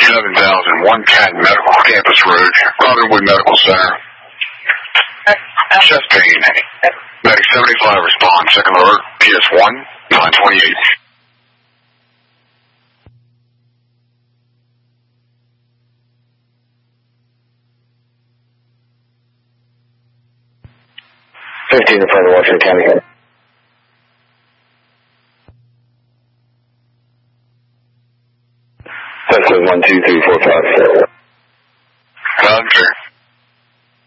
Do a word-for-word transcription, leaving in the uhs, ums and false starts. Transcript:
eleven thousand, one ten Medical Campus Road, Robinwood Medical Center. Chest pain. Medic seventy-five respond, second alert, P S one, nine twenty-eight. fifteen in front of Washington County. Tesla one, two, three, four, five.